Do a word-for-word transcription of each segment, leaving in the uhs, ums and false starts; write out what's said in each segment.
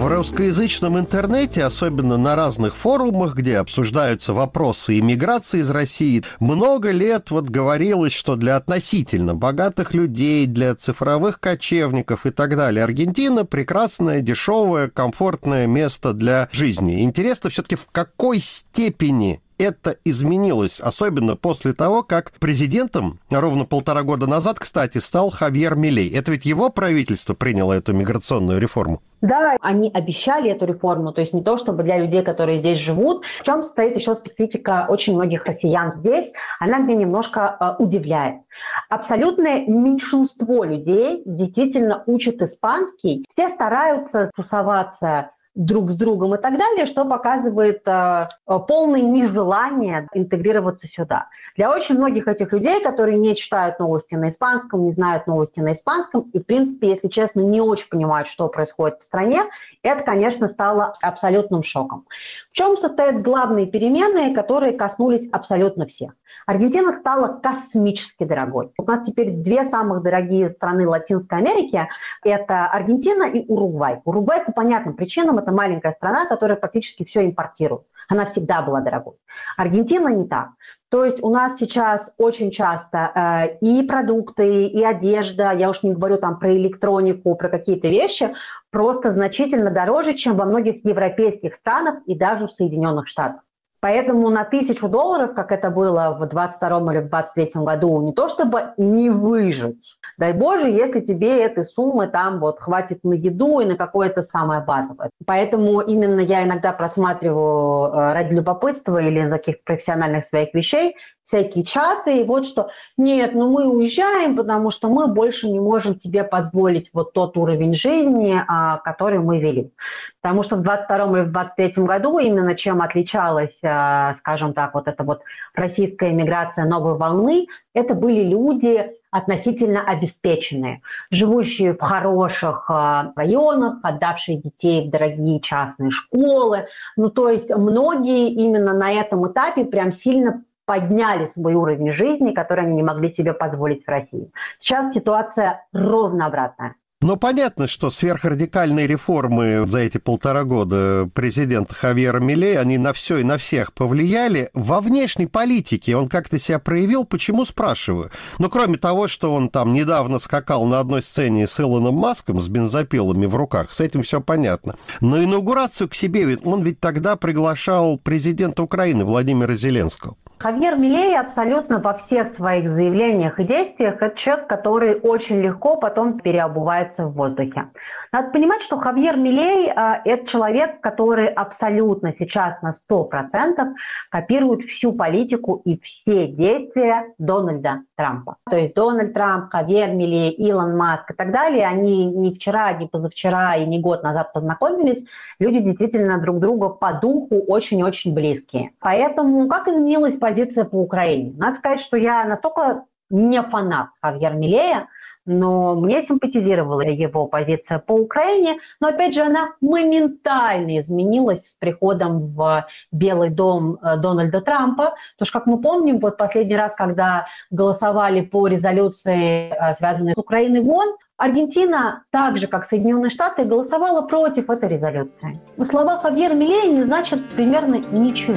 В русскоязычном интернете, особенно на разных форумах, где обсуждаются вопросы иммиграции из России, много лет вот говорилось, что для относительно богатых людей, для цифровых кочевников и так далее Аргентина прекрасное, дешевое, комфортное место для жизни. Интересно все-таки, в какой степени это изменилось, особенно после того, как президентом ровно полтора года назад, кстати, стал Хавьер Милей. Это ведь его правительство приняло эту миграционную реформу? Да, они обещали эту реформу, то есть не то чтобы для людей, которые здесь живут. В чем состоит еще специфика очень многих россиян здесь, она меня немножко э, удивляет. Абсолютное меньшинство людей действительно учат испанский, все стараются тусоваться друг с другом и так далее, что показывает э, полное нежелание интегрироваться сюда. Для очень многих этих людей, которые не читают новости на испанском, не знают новости на испанском и, в принципе, если честно, не очень понимают, что происходит в стране, это, конечно, стало абсолютным шоком. В чем состоят главные перемены, которые коснулись абсолютно всех? Аргентина стала космически дорогой. У нас теперь две самых дорогие страны Латинской Америки – это Аргентина и Уругвай. Уругвай по понятным причинам – это маленькая страна, которая практически все импортирует. Она всегда была дорогой. Аргентина не так. То есть у нас сейчас очень часто э, и продукты, и одежда, я уж не говорю там про электронику, про какие-то вещи, просто значительно дороже, чем во многих европейских странах и даже в Соединенных Штатах. Поэтому на тысячу долларов, как это было в двадцать втором или в двадцать третьем году, не то чтобы не выжить. Дай Боже, если тебе этой суммы там вот хватит на еду и на какое-то самое базовое. Поэтому именно я иногда просматриваю ради любопытства или из каких-то профессиональных своих вещей всякие чаты, и вот что, нет, ну мы уезжаем, потому что мы больше не можем себе позволить вот тот уровень жизни, который мы вели. Потому что в двадцать втором или в двадцать третьем году именно чем отличалась, скажем так, вот эта вот российская эмиграция новой волны, это были люди относительно обеспеченные, живущие в хороших районах, отдавшие детей в дорогие частные школы. Ну, то есть многие именно на этом этапе прям сильно подняли свой уровень жизни, который они не могли себе позволить в России. Сейчас ситуация ровно обратная. Но понятно, что сверхрадикальные реформы за эти полтора года президента Хавьера Милея, они на все и на всех повлияли. Во внешней политике он как-то себя проявил, почему, спрашиваю? Ну, кроме того, что он там недавно скакал на одной сцене с Илоном Маском с бензопилами в руках, с этим все понятно. Но инаугурацию к себе, он ведь тогда приглашал президента Украины Владимира Зеленского. Хавьер Милей абсолютно во всех своих заявлениях и действиях это человек, который очень легко потом переобувается в воздухе. Надо понимать, что Хавьер Милей э, – это человек, который абсолютно сейчас на сто процентов копирует всю политику и все действия Дональда Трампа. То есть Дональд Трамп, Хавьер Милей, Илон Маск и так далее, они не вчера, не позавчера и не год назад познакомились. Люди действительно друг другу по духу очень-очень близкие. Поэтому как изменилась позиция по Украине? Надо сказать, что я настолько не фанат Хавьера Милея, но мне симпатизировала его позиция по Украине. Но, опять же, она моментально изменилась с приходом в Белый дом Дональда Трампа. Потому что, как мы помним, вот последний раз, когда голосовали по резолюции, связанной с Украиной в ООН, Аргентина, так же, как Соединенные Штаты, голосовала против этой резолюции. Но слова Хавьера Милея не значат примерно ничего.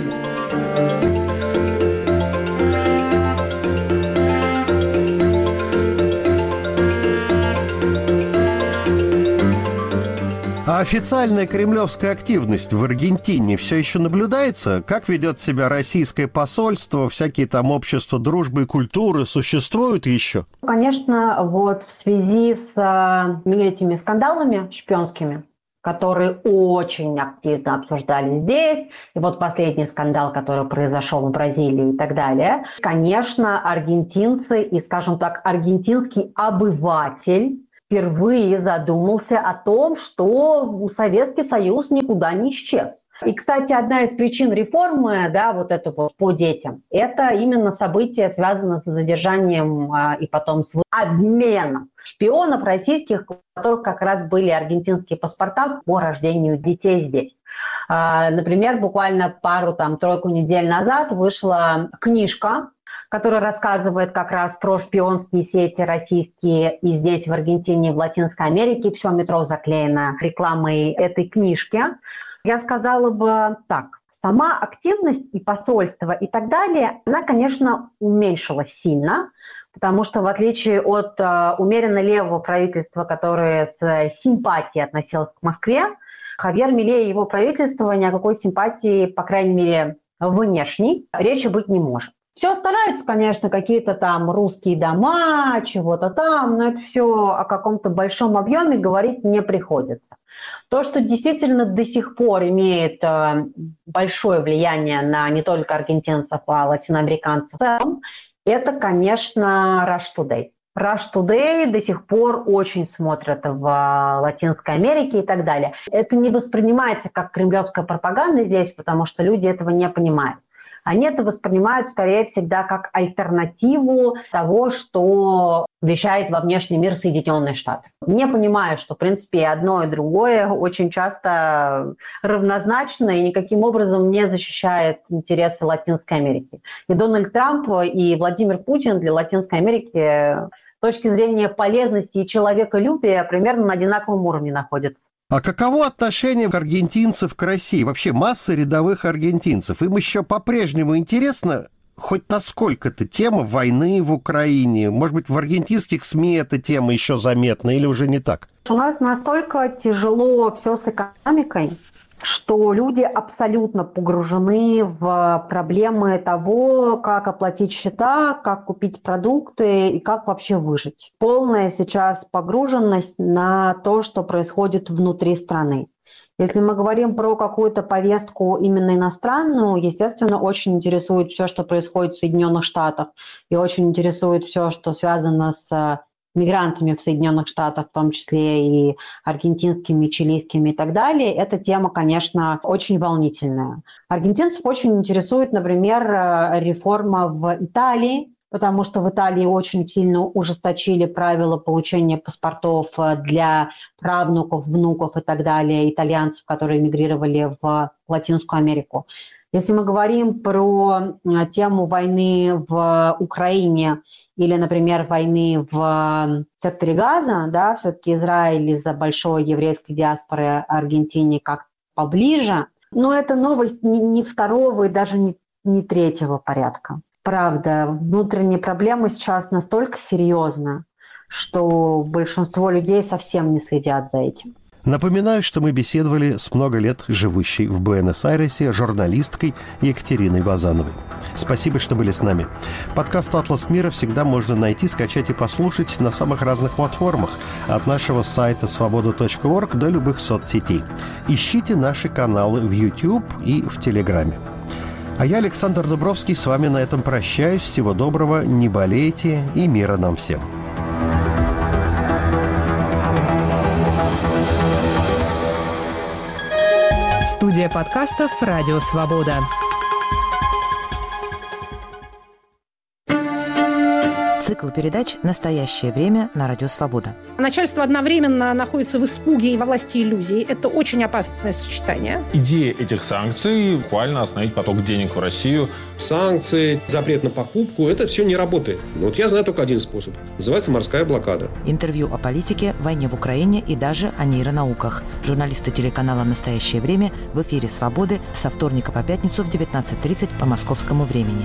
А официальная кремлевская активность в Аргентине все еще наблюдается? Как ведет себя российское посольство, всякие там общества дружбы и культуры существуют еще? Конечно, вот в связи с э, этими скандалами шпионскими, которые очень активно обсуждали здесь, и вот последний скандал, который произошел в Бразилии и так далее, конечно, аргентинцы и, скажем так, аргентинский обыватель впервые задумался о том, что Советский Союз никуда не исчез. И, кстати, одна из причин реформы, да, вот это вот по детям, это именно события, связанные с задержанием а, и потом с обменом шпионов российских, у которых как раз были аргентинские паспорта по рождению детей здесь. А, например, буквально пару, там, тройку недель назад вышла книжка, который рассказывает как раз про шпионские сети российские и здесь, в Аргентине, в Латинской Америке. Все метро заклеено рекламой этой книжки. Я сказала бы так. Сама активность и посольство и так далее, она, конечно, уменьшилась сильно, потому что в отличие от э, умеренно левого правительства, которое с симпатией относилось к Москве, Хавьер Милей и его правительство ни о какой симпатии, по крайней мере, внешней, речи быть не может. Все стараются, конечно, какие-то там русские дома, чего-то там, но это все о каком-то большом объеме говорить не приходится. То, что действительно до сих пор имеет э, большое влияние на не только аргентинцев, а латиноамериканцев в целом, это, конечно, Russia Today. Russia Today до сих пор очень смотрят в Латинской Америке и так далее. Это не воспринимается как кремлевская пропаганда здесь, потому что люди этого не понимают. Они это воспринимают скорее всегда как альтернативу того, что вещает во внешний мир Соединенные Штаты. Не понимаю, что, в принципе, одно и другое очень часто равнозначно и никаким образом не защищает интересы Латинской Америки. И Дональд Трамп, и Владимир Путин для Латинской Америки с точки зрения полезности и человеколюбия примерно на одинаковом уровне находятся. А каково отношение аргентинцев к России? Вообще масса рядовых аргентинцев. Им еще по-прежнему интересно хоть насколько-то тема войны в Украине? Может быть, в аргентинских СМИ эта тема еще заметна или уже не так? У нас настолько тяжело все с экономикой, что люди абсолютно погружены в проблемы того, как оплатить счета, как купить продукты и как вообще выжить. Полная сейчас погруженность на то, что происходит внутри страны. Если мы говорим про какую-то повестку именно иностранную, естественно, очень интересует все, что происходит в Соединенных Штатах, и очень интересует все, что связано с мигрантами в Соединенных Штатах, в том числе и аргентинскими, чилийскими и так далее. Эта тема, конечно, очень волнительная. Аргентинцев очень интересует, например, реформа в Италии, потому что в Италии очень сильно ужесточили правила получения паспортов для правнуков, внуков и так далее, итальянцев, которые эмигрировали в Латинскую Америку. Если мы говорим про тему войны в Украине или, например, войны в секторе Газа, да, все-таки Израиль из-за большой еврейской диаспоры Аргентине как поближе, но это новость не, не второго и даже не, не третьего порядка. Правда, внутренние проблемы сейчас настолько серьезны, что большинство людей совсем не следят за этим. Напоминаю, что мы беседовали с много лет живущей в Буэнос-Айресе журналисткой Екатериной Базановой. Спасибо, что были с нами. Подкаст «Атлас мира» всегда можно найти, скачать и послушать на самых разных платформах, от нашего сайта свобода точка орг до любых соцсетей. Ищите наши каналы в YouTube и в Телеграме. А я, Александр Дубровский, с вами на этом прощаюсь. Всего доброго, не болейте и мира нам всем. Студия подкастов «Радио Свобода». Цикл передач «Настоящее время» на Радио Свобода. Начальство одновременно находится в испуге и во власти иллюзий. Это очень опасное сочетание. Идея этих санкций – буквально остановить поток денег в Россию. Санкции, запрет на покупку – это все не работает. Но вот я знаю только один способ. Называется морская блокада. Интервью о политике, войне в Украине и даже о нейронауках. Журналисты телеканала «Настоящее время» в эфире «Свободы» со вторника по пятницу в девятнадцать тридцать по московскому времени.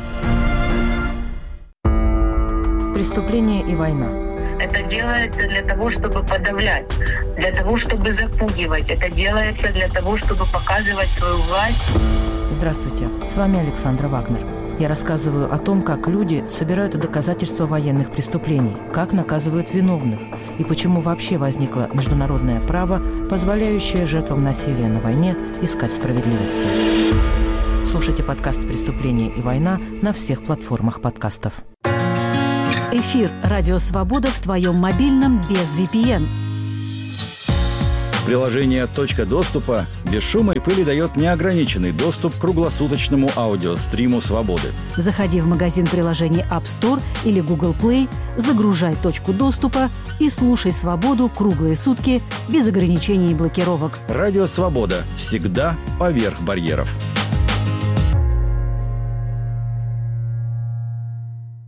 Преступление и война. Это делается для того, чтобы подавлять, для того, чтобы запугивать. Это делается для того, чтобы показывать свою власть. Здравствуйте, с вами Александра Вагнер. Я рассказываю о том, как люди собирают доказательства военных преступлений, как наказывают виновных и почему вообще возникло международное право, позволяющее жертвам насилия на войне искать справедливости. Слушайте подкаст «Преступление и война» на всех платформах подкастов. Эфир «Радио Свобода» в твоем мобильном без ви пи эн. Приложение «Точка доступа» без шума и пыли дает неограниченный доступ к круглосуточному аудиостриму «Свободы». Заходи в магазин приложений App Store или Google Play, загружай «Точку доступа» и слушай «Свободу» круглые сутки без ограничений и блокировок. «Радио Свобода» всегда поверх барьеров.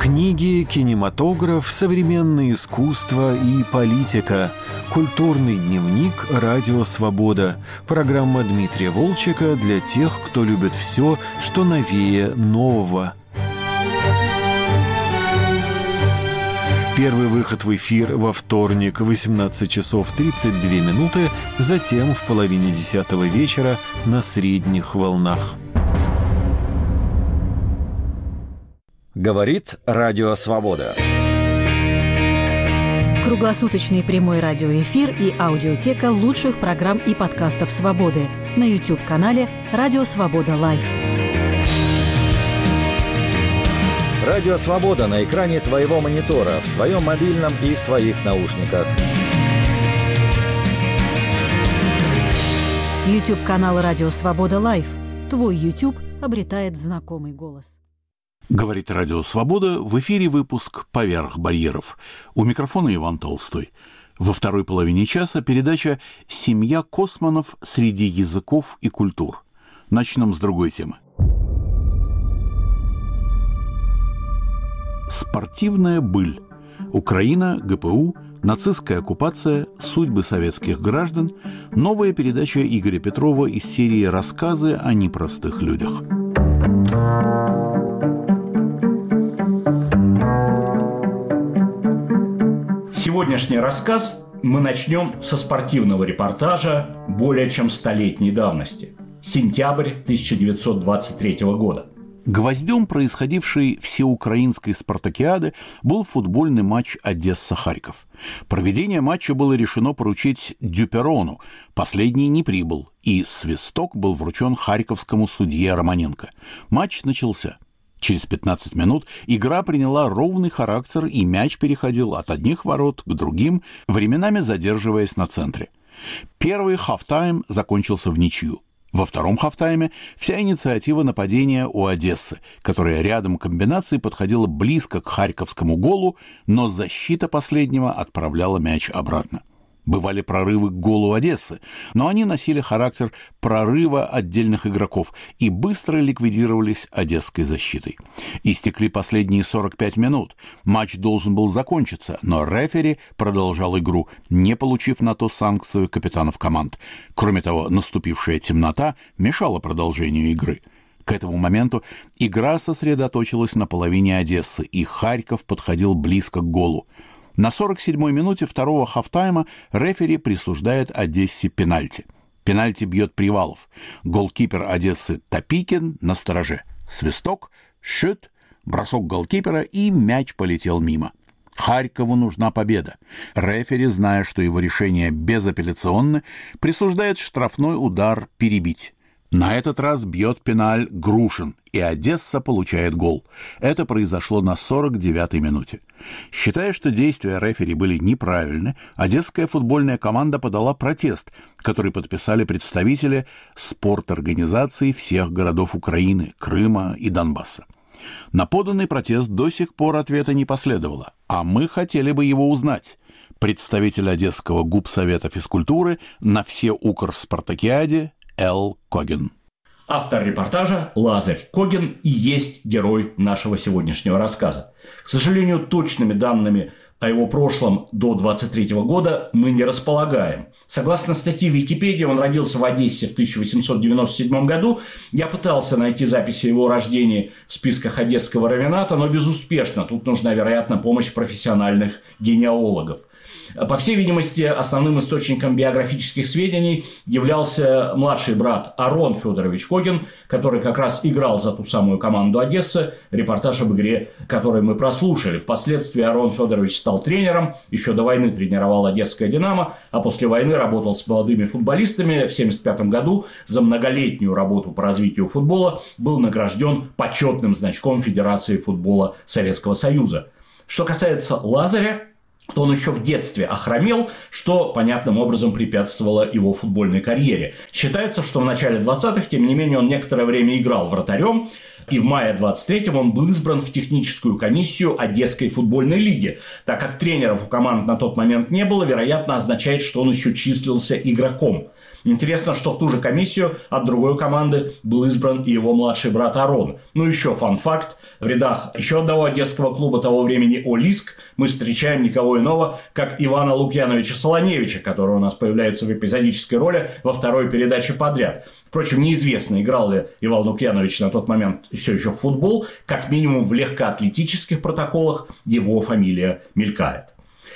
Книги, кинематограф, современное искусство и политика. Культурный дневник «Радио Свобода». Программа Дмитрия Волчека для тех, кто любит все, что новее нового. Первый выход в эфир во вторник в восемнадцать часов тридцать две минуты, затем в половине десятого вечера на средних волнах. Говорит Радио Свобода. Круглосуточный прямой радиоэфир и аудиотека лучших программ и подкастов «Свободы» на YouTube-канале «Радио Свобода Лайв». Радио Свобода на экране твоего монитора, в твоем мобильном и в твоих наушниках. YouTube-канал «Радио Свобода Лайв». Твой YouTube обретает знакомый голос. Говорит Радио Свобода, в эфире выпуск «Поверх барьеров». У микрофона Иван Толстой. Во второй половине часа передача «Семья Косманов среди языков и культур». Начнем с другой темы. Спортивная быль. Украина, ГПУ, нацистская оккупация, судьбы советских граждан. Новая передача Игоря Петрова из серии «Рассказы о непростых людях». Сегодняшний рассказ мы начнем со спортивного репортажа более чем столетней давности. Сентябрь тысяча девятьсот двадцать третьего года. Гвоздем происходившей всеукраинской спартакиады был футбольный матч Одесса-Харьков. Проведение матча было решено поручить Дюперону. Последний не прибыл, и свисток был вручен харьковскому судье Романенко. Матч начался. Через пятнадцать минут игра приняла ровный характер, и мяч переходил от одних ворот к другим, временами задерживаясь на центре. Первый хафтайм закончился в ничью. Во втором хафтайме вся инициатива нападения у Одессы, которая рядом комбинаций подходила близко к харьковскому голу, но защита последнего отправляла мяч обратно. Бывали прорывы к голу Одессы, но они носили характер прорыва отдельных игроков и быстро ликвидировались одесской защитой. Истекли последние сорок пять минут. Матч должен был закончиться, но рефери продолжал игру, не получив на то санкцию капитанов команд. Кроме того, наступившая темнота мешала продолжению игры. К этому моменту игра сосредоточилась на половине Одессы, и Харьков подходил близко к голу. На сорок седьмой минуте второго хафтайма рефери присуждает Одессе пенальти. Пенальти бьет Привалов. Голкипер Одессы Топикин на стороже. Свисток, шут, бросок голкипера, и мяч полетел мимо. Харькову нужна победа. Рефери, зная, что его решение безапелляционно, присуждает штрафной удар перебить. На этот раз бьет пеналь Грушин, и Одесса получает гол. Это произошло на сорок девятой минуте. Считая, что действия рефери были неправильны, одесская футбольная команда подала протест, который подписали представители спорторганизаций всех городов Украины, Крыма и Донбасса. На поданный протест до сих пор ответа не последовало, а мы хотели бы его узнать. Представитель Одесского губсовета физкультуры на всеукрспартакиаде Л. Когин. Автор репортажа Лазарь Когин и есть герой нашего сегодняшнего рассказа. К сожалению, точными данными о его прошлом до двадцать третьего года мы не располагаем. Согласно статье в Википедии, он родился в Одессе в тысяча восемьсот девяносто седьмом году. Я пытался найти записи о его рождении в списках Одесского равената, но безуспешно. Тут нужна, вероятно, помощь профессиональных генеалогов. По всей видимости, основным источником биографических сведений являлся младший брат Арон Федорович Когин, который как раз играл за ту самую команду Одессы, репортаж об игре, который мы прослушали. Впоследствии Арон Федорович стал тренером, еще до войны тренировал Одесское «Динамо», а после войны работал с молодыми футболистами. В семьдесят пятом году за многолетнюю работу по развитию футбола был награжден почетным значком Федерации футбола Советского Союза. Что касается Лазаря, то он еще в детстве охромел, что понятным образом препятствовало его футбольной карьере. Считается, что в начале двадцатых, тем не менее, он некоторое время играл вратарем, и в мае двадцать третьем он был избран в техническую комиссию Одесской футбольной лиги. Так как тренеров у команд на тот момент не было, вероятно, означает, что он еще числился игроком. Интересно, что в ту же комиссию от другой команды был избран и его младший брат Арон. Ну, еще фан-факт. В рядах еще одного одесского клуба того времени «Олиск» мы встречаем никого иного, как Ивана Лукьяновича Солоневича, который у нас появляется в эпизодической роли во второй передаче подряд. Впрочем, неизвестно, играл ли Иван Лукьянович на тот момент все еще в футбол. Как минимум в легкоатлетических протоколах его фамилия мелькает.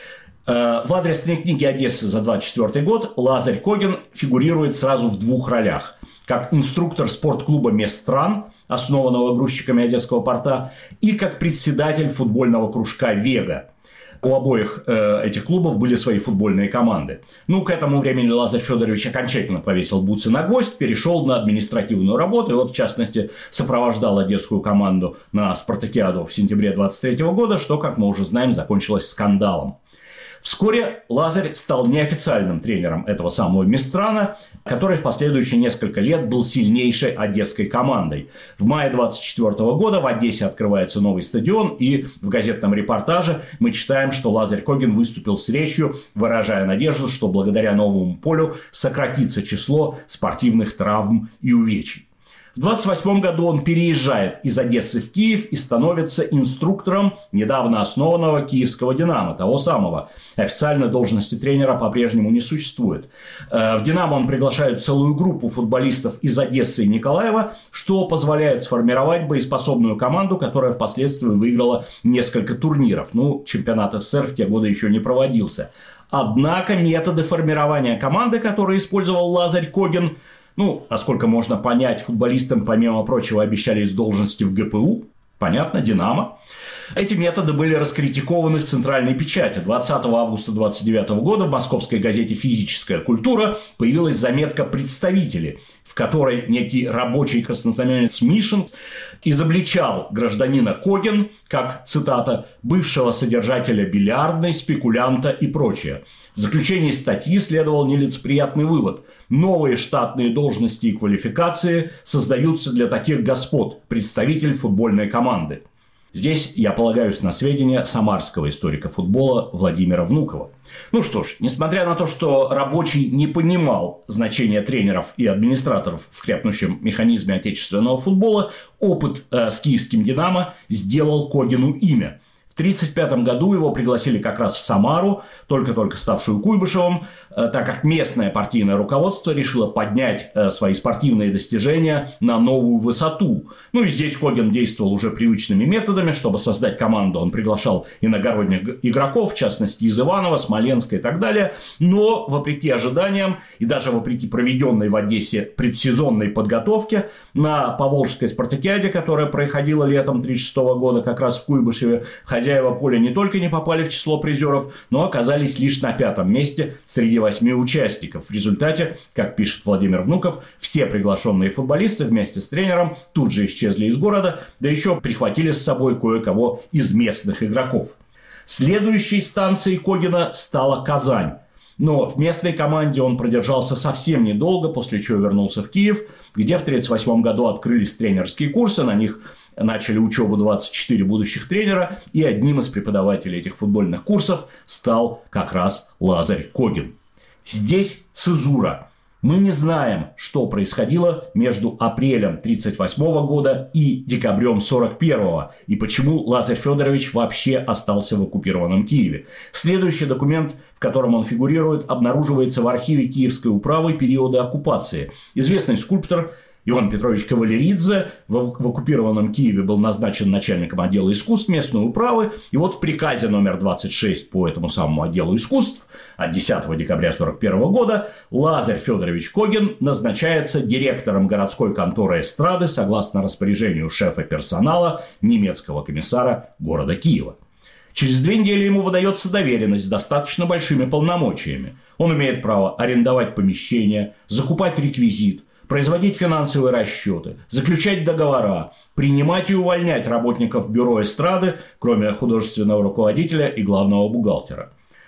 В адресной книге Одессы за двадцать четвёртый год Лазарь Когин фигурирует сразу в двух ролях. Как инструктор спортклуба «Местран», основанного грузчиками Одесского порта, и как председатель футбольного кружка «Вега». У обоих э, этих клубов были свои футбольные команды. Ну, к этому времени Лазарь Федорович окончательно повесил бутсы на гвоздь, перешел на административную работу, и вот, в частности, сопровождал одесскую команду на спартакиаду в сентябре двадцать третьего года, что, как мы уже знаем, закончилось скандалом. Вскоре Лазарь стал неофициальным тренером этого самого Местрана, который в последующие несколько лет был сильнейшей одесской командой. В мае двадцать четвёртого года в Одессе открывается новый стадион, и в газетном репортаже мы читаем, что Лазарь Когин выступил с речью, выражая надежду, что благодаря новому полю сократится число спортивных травм и увечий. В двадцать восьмом году он переезжает из Одессы в Киев и становится инструктором недавно основанного киевского «Динамо», того самого. Официальной должности тренера по-прежнему не существует. В «Динамо» он приглашает целую группу футболистов из Одессы и Николаева, что позволяет сформировать боеспособную команду, которая впоследствии выиграла несколько турниров. Ну, чемпионат СССР в те годы еще не проводился. Однако методы формирования команды, которые использовал Лазарь Когин, ну, насколько можно понять, футболистам, помимо прочего, обещали из должности в ГПУ. Понятно, «Динамо». Эти методы были раскритикованы в центральной печати. двадцатого августа двадцать девятого года в московской газете «Физическая культура» появилась заметка «Представители», в которой некий рабочий краснознаменец Мишин изобличал гражданина Когин как, цитата, «бывшего содержателя бильярдной, спекулянта и прочее». В заключении статьи следовал нелицеприятный вывод. Новые штатные должности и квалификации создаются для таких господ, представитель футбольной команды. Здесь я полагаюсь на сведения самарского историка футбола Владимира Внукова. Ну что ж, несмотря на то, что рабочий не понимал значения тренеров и администраторов в крепнущем механизме отечественного футбола, опыт э, с киевским «Динамо» сделал Когину имя. В тысяча девятьсот тридцать пятом году его пригласили как раз в Самару, только-только ставшую Куйбышевым, так как местное партийное руководство решило поднять свои спортивные достижения на новую высоту. Ну и здесь Когин действовал уже привычными методами. Чтобы создать команду, он приглашал иногородних игроков, в частности из Иванова, Смоленска и так далее. Но, вопреки ожиданиям и даже вопреки проведенной в Одессе предсезонной подготовке на Поволжской спартакиаде, которая проходила летом тысяча девятьсот тридцать шестого года как раз в Куйбышеве, хозяева поля не только не попали в число призеров, но оказались лишь на пятом месте среди восьми участников. В результате, как пишет Владимир Внуков, все приглашенные футболисты вместе с тренером тут же исчезли из города, да еще прихватили с собой кое-кого из местных игроков. Следующей станцией Когина стала Казань. Но в местной команде он продержался совсем недолго, после чего вернулся в Киев, где в тысяча девятьсот тридцать восьмом году открылись тренерские курсы, на них начали учебу двадцать четыре будущих тренера, и одним из преподавателей этих футбольных курсов стал как раз Лазарь Когин. Здесь цезура. Мы не знаем, что происходило между апрелем тысяча девятьсот тридцать восьмого года и декабрем сорок первого, и почему Лазарь Федорович вообще остался в оккупированном Киеве. Следующий документ, в котором он фигурирует, обнаруживается в архиве Киевской управы периода оккупации. Известный скульптор Иван Петрович Кавалеридзе в, в оккупированном Киеве был назначен начальником отдела искусств местной управы. И вот в приказе номер двадцать шесть по этому самому отделу искусств от десятого декабря сорок первого года Лазарь Федорович Когин назначается директором городской конторы эстрады согласно распоряжению шефа персонала немецкого комиссара города Киева. Через две недели ему выдается доверенность с достаточно большими полномочиями. Он имеет право арендовать помещения, закупать реквизит, производить финансовые расчеты, заключать договора, принимать и увольнять работников бюро эстрады, кроме художественного руководителя и главного бухгалтера.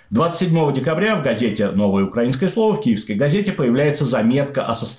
двадцать седьмого декабря в газете «Новое украинское слово», в Киевской газете, появляется заметка о состоянии